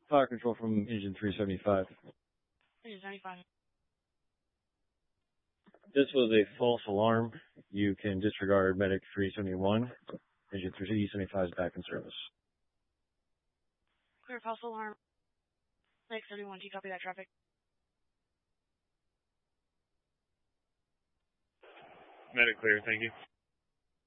Fire control from engine 375. Engine 75. This was a false alarm. You can disregard medic 371. Engine 375 is back in service. Clear false alarm. Medic 71, do you copy that traffic? Medic clear, thank you.